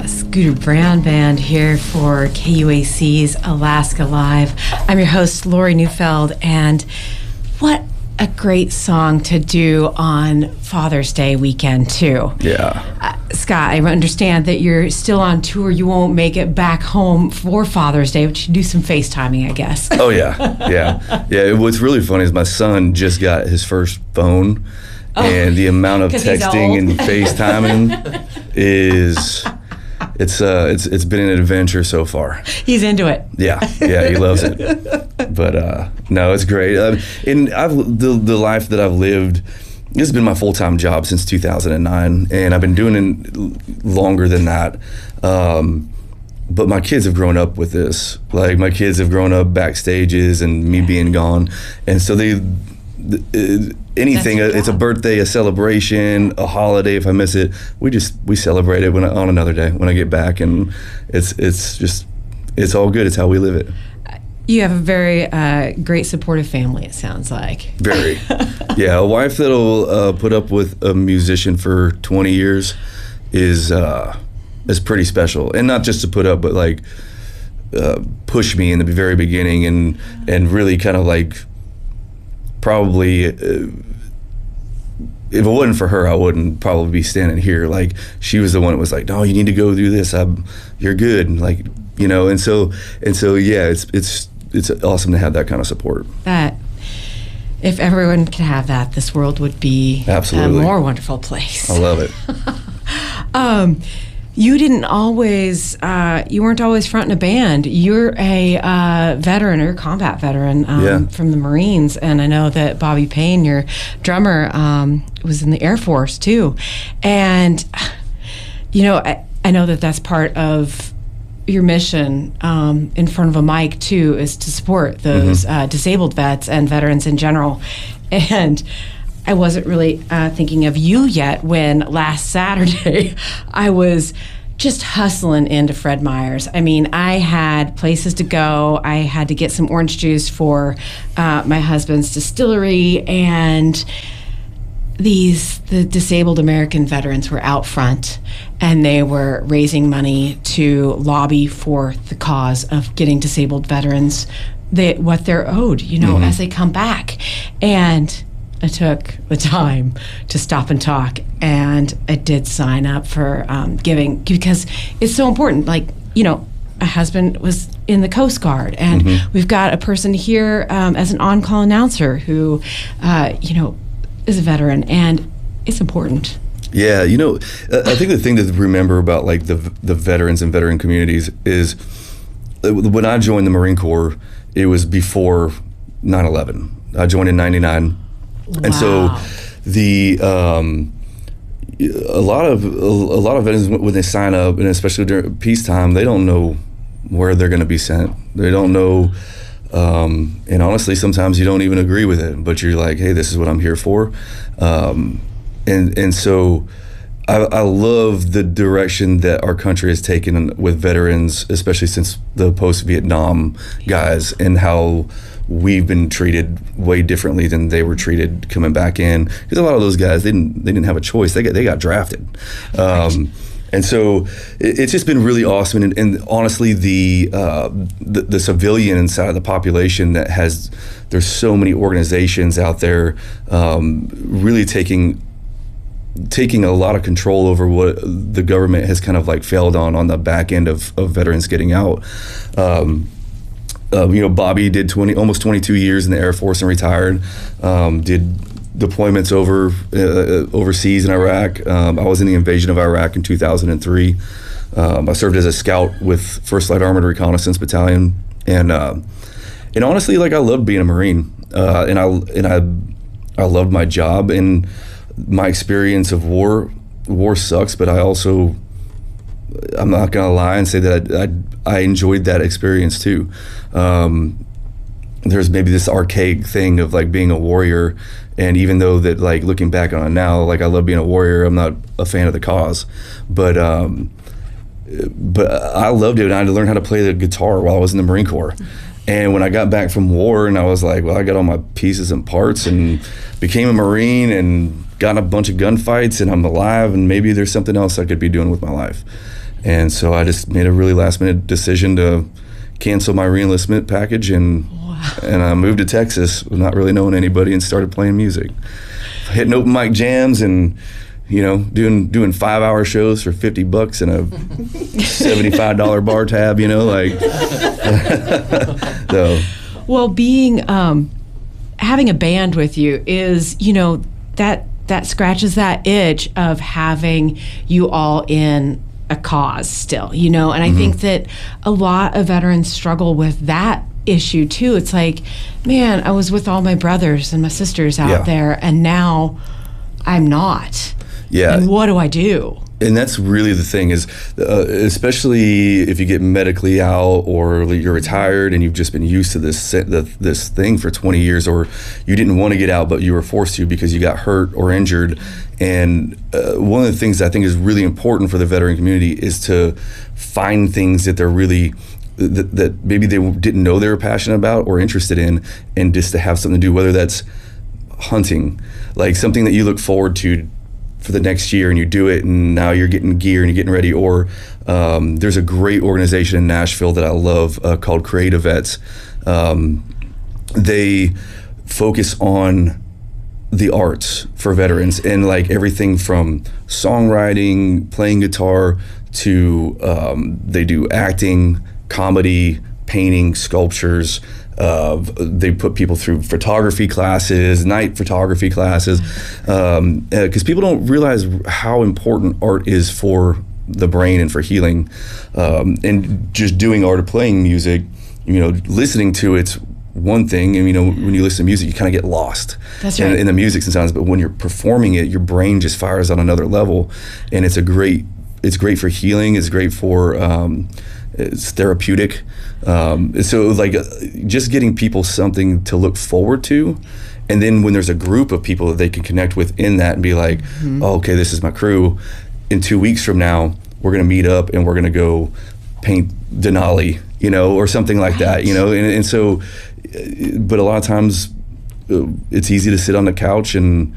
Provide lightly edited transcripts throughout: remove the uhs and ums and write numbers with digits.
Scooter Brown Band here for KUAC's Alaska Live. I'm your host, Lori Neufeld, and what a great song to do on Father's Day weekend, too. Yeah. Scott, I understand that you're still on tour. You won't make it back home for Father's Day, but you do some FaceTiming, I guess. Oh, yeah. Yeah. What's really funny is my son just got his first phone, and the amount of texting and FaceTiming is... It's been an adventure so far. He's into it. Yeah, he loves it. But no, it's great. And the life that I've lived, this has been my full-time job since 2009, and I've been doing it longer than that. But my kids have grown up with this. Like, my kids have grown up backstages and me being gone, and so anything, it's a birthday, a celebration, a holiday. If I miss it, we celebrate it on another day when I get back, and it's all good. It's how we live it. You have a very great supportive family, it sounds like. Very. Yeah, a wife that'll put up with a musician for 20 years is pretty special, and not just to put up, but like push me in the very beginning and really kind of like. Probably, if it wasn't for her, I wouldn't probably be standing here. Like, she was the one that was like, "No, you need to go do this. You're good." And like, and so yeah, it's awesome to have that kind of support. That if everyone could have that, this world would be absolutely a more wonderful place. I love it. You didn't always, you weren't always fronting a band. You're a veteran, or a combat veteran from the Marines. And I know that Bobby Payne, your drummer, was in the Air Force too. And, I know that that's part of your mission in front of a mic too, is to support those disabled vets and veterans in general. And I wasn't really thinking of you yet when last Saturday I was just hustling into Fred Meyer's. I mean, I had places to go. I had to get some orange juice for my husband's distillery, and the disabled American veterans were out front, and they were raising money to lobby for the cause of getting disabled veterans what they're owed, as they come back. And I took the time to stop and talk, and I did sign up for giving, because it's so important. Like, my husband was in the Coast Guard, and we've got a person here as an on-call announcer who, is a veteran, and it's important. Yeah, I think the thing to remember about like the veterans and veteran communities is when I joined the Marine Corps, it was before 9/11. I joined in '99. And so a lot of veterans, when they sign up, and especially during peacetime, they don't know where they're going to be sent. They don't know, and honestly, sometimes you don't even agree with it, but you're like, hey, this is what I'm here for. And so I love the direction that our country has taken with veterans, especially since the post-Vietnam guys, and how we've been treated way differently than they were treated coming back in. Because a lot of those guys, they didn't have a choice. They got drafted. And so it's just been really awesome. And honestly, the civilian side of the population there's so many organizations out there really taking a lot of control over what the government has kind of like failed on the back end of veterans getting out. Bobby did almost 22 years in the Air Force and retired. Did deployments overseas in Iraq. I was in the invasion of Iraq in 2003. I served as a scout with 1st Light Armored Reconnaissance Battalion, and honestly, like, I loved being a Marine, and I loved my job and my experience of war. War sucks, but I'm not gonna lie and say that I enjoyed that experience too. There's maybe this archaic thing of like being a warrior, and even though that, like, looking back on it now, like, I love being a warrior, I'm not a fan of the cause, but I loved it, and I had to learn how to play the guitar while I was in the Marine Corps. And when I got back from war, and I was like, well, I got all my pieces and parts and became a Marine and got in a bunch of gunfights, and I'm alive, and maybe there's something else I could be doing with my life. And so I just made a really last-minute decision to cancel my reenlistment package, and I moved to Texas, not really knowing anybody, and started playing music, hitting open mic jams, and doing 5-hour shows for $50 and a $75 bar tab. So. Well, being having a band with you is that scratches that itch of having you all in a cause still, and I think that a lot of veterans struggle with that issue too. It's like, man, I was with all my brothers and my sisters out there, and now I'm not. Yeah. And what do I do? And that's really the thing is, especially if you get medically out or you're retired and you've just been used to this thing for 20 years, or you didn't want to get out but you were forced to because you got hurt or injured. And one of the things I think is really important for the veteran community is to find things that they're really that maybe they didn't know they were passionate about or interested in, and just to have something to do, whether that's hunting, like something that you look forward to for the next year, and you do it, and now you're getting gear and you're getting ready. Or there's a great organization in Nashville that I love called Creative Vets. They focus on the arts for veterans, and like everything from songwriting, playing guitar, to they do acting, comedy, painting, sculptures. They put people through photography classes, night photography classes, because people don't realize how important art is for the brain and for healing. And just doing art or playing music, listening to it's one thing, and when you listen to music, you kind of get lost in the music sometimes. But when you're performing it, your brain just fires on another level, and it's great for healing. It's great for it's therapeutic. So like just getting people something to look forward to, and then when there's a group of people that they can connect with in that and be like, oh, okay, this is my crew. In 2 weeks from now, we're gonna meet up and we're gonna go paint Denali, or something like that, and so, but a lot of times it's easy to sit on the couch and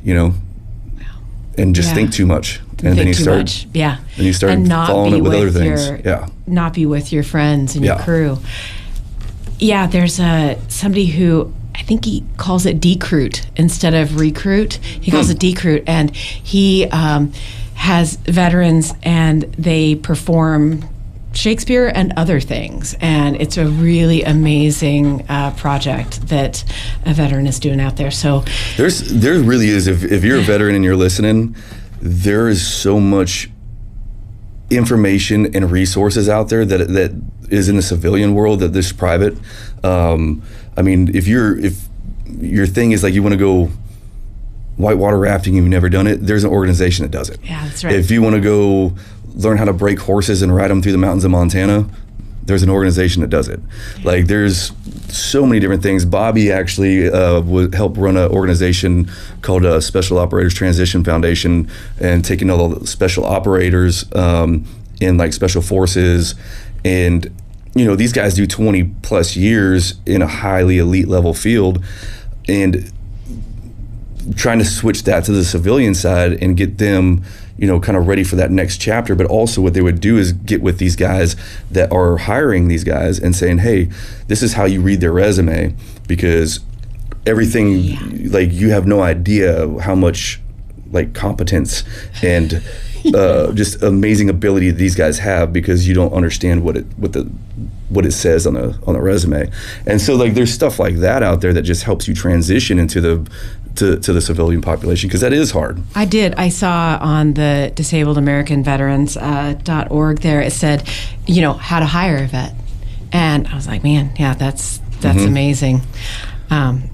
and just think too much. And then you start, then you start following it with other things. Not be with your friends and your crew. Yeah, there's somebody who I think he calls it decruit instead of recruit. He calls it decruit, and he has veterans, and they perform Shakespeare and other things, and it's a really amazing project that a veteran is doing out there. So there really is. If you're a veteran and you're listening, there is so much information and resources out there that is in the civilian world that this private. I mean, if your thing is like you want to go whitewater rafting, you've never done it, there's an organization that does it. Yeah, that's right. If you want to go learn how to break horses and ride them through the mountains of Montana, there's an organization that does it. Like there's so many different things. Bobby actually would help run an organization called Special Operators Transition Foundation, and taking all the special operators in like special forces, and these guys do 20 plus years in a highly elite level field, and trying to switch that to the civilian side and get them kind of ready for that next chapter. But also what they would do is get with these guys that are hiring these guys and saying, hey, this is how you read their resume, because everything, like, you have no idea how much like competence and just amazing ability these guys have, because you don't understand what it says on the resume. And so like there's stuff like that out there that just helps you transition into to the civilian population, because that is hard. I saw on the disabledamericanveterans.org there, it said, how to hire a vet. And I was like, man, yeah, that's amazing. And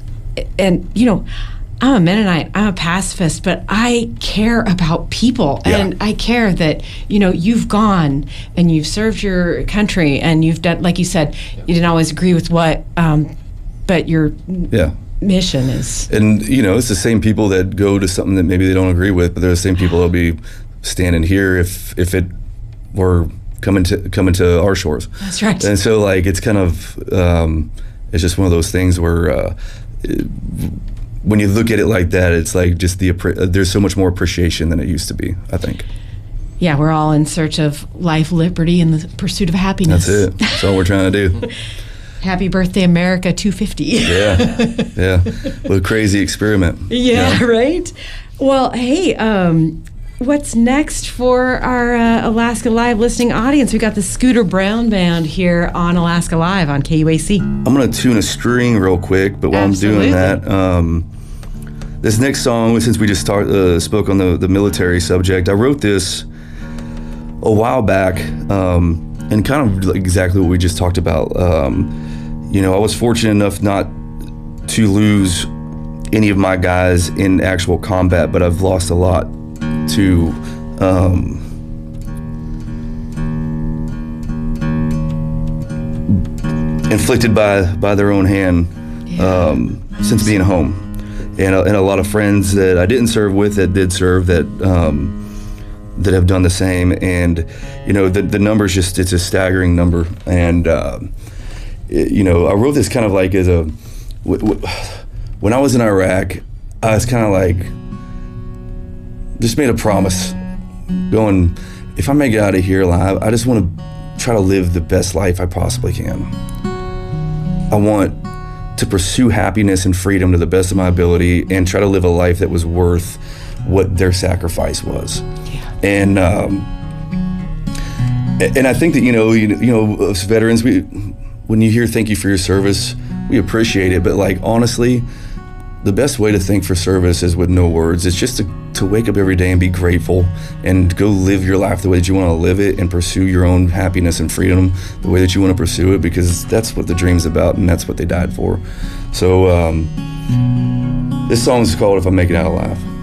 I'm a Mennonite, I'm a pacifist, but I care about people. Yeah. And I care that, you've gone and you've served your country, and you've done, like you said, you didn't always agree with what, but your mission is. And, it's the same people that go to something that maybe they don't agree with, but they're the same people that'll be standing here if it were coming to our shores. That's right. And so, like, it's kind of, it's just one of those things where, when you look at it like that, it's like just there's so much more appreciation than it used to be, I think. Yeah, we're all in search of life, liberty, and the pursuit of happiness. That's it. That's all we're trying to do. Happy birthday, America 250. Yeah. What a crazy experiment. Yeah, right? Well, hey, what's next for our Alaska Live listening audience? We got the Scooter Brown Band here on Alaska Live on KUAC. I'm going to tune a string real quick, but while Absolutely. I'm doing that, this next song, since we just spoke on the military subject, I wrote this a while back, and kind of exactly what we just talked about. I was fortunate enough not to lose any of my guys in actual combat, but I've lost a lot to inflicted by their own hand since being home, and a lot of friends that I didn't serve with that did serve that have done the same, and the number's it's a staggering number, and I wrote this kind of like as a when I was in Iraq, I was kind of like just made a promise going, if I make it out of here alive, I just want to try to live the best life I possibly can. I want to pursue happiness and freedom to the best of my ability and try to live a life that was worth what their sacrifice was. Yeah. And I think that as veterans, when you hear thank you for your service, we appreciate it, but like honestly, the best way to thank for service is with no words. It's just to wake up every day and be grateful and go live your life the way that you want to live it and pursue your own happiness and freedom the way that you want to pursue it, because that's what the dream's about and that's what they died for. So this song is called If I Make It Out Alive.